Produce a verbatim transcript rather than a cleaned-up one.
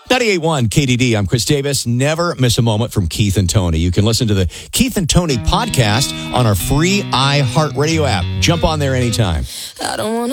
ninety-eight point one K D D. I'm Chris Davis. Never miss a moment from Keith and Tony. You can listen to the Keith and Tony podcast on our free iHeartRadio app. Jump on there anytime. I don't want